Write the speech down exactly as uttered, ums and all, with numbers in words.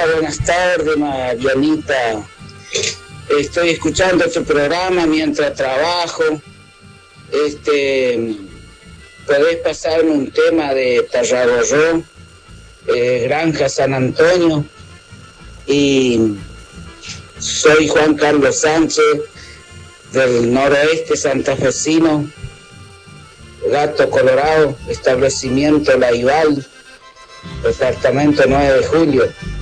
buenas tardes, Marianita. Estoy escuchando tu programa mientras trabajo. Este, ¿podés pasarme un tema de Tarragorró, eh, Granja San Antonio? Y soy Juan Carlos Sánchez, del noroeste santafesino, Gato Colorado, establecimiento La Ival, departamento nueve de julio.